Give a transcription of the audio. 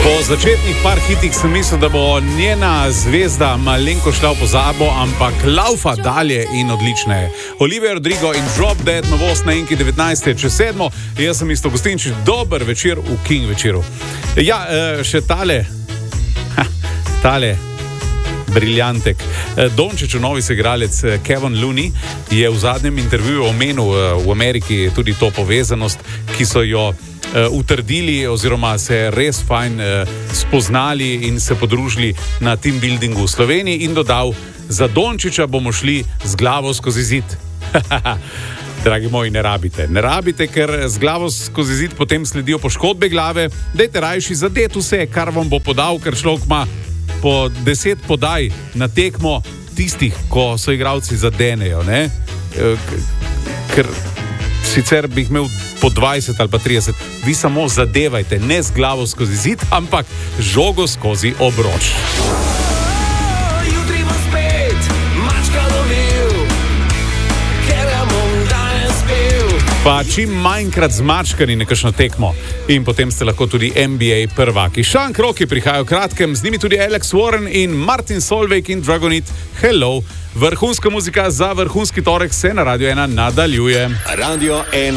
Po začetnih par hitih sem mislil, da bo njena zvezda malenko šla v pozabo, ampak laufa dalje in odlična je. Olivia Rodrigo in Drop Dead, novost na Enki 19.07. Jaz sem Isto Gostinčič, dober večer v King večeru. Ja, še tale briljantek. Dončiću novi igralec Kevin Looney je v zadnjem intervjuju omenil v Ameriki tudi to povezanost, ki so jo utrdili oziroma se res fajn spoznali in se podružili na team buildingu v Sloveniji in dodal, za Dončića bomo šli z glavo skozi zid. Dragi moji, ne rabite, ker z glavo skozi zid potem sledijo poškodbe glave, dajte rajši zadeti vse, kar vam bo podal, ker človek ima po 10 podaj na tekmo tistih, ko so igralci zadenejo, ne? Ker sicer bi jih imel po 20 ali pa 30. Vi samo zadevajte, ne z glavo skozi zid, ampak žogo skozi obroč. Jutri bo spet mačka lovil, ker ja bom danes pil. Pa čim manjkrat zmačkani nekakšno tekmo in potem ste lahko tudi NBA prvaki. Sean Crocky prihajajo v kratkem, z njimi tudi Alex Warren in Martin Solveig in Dragonit. Hello! Vrhunska muzika za vrhunski torek se na Radio 1 nadaljuje. Radio 1.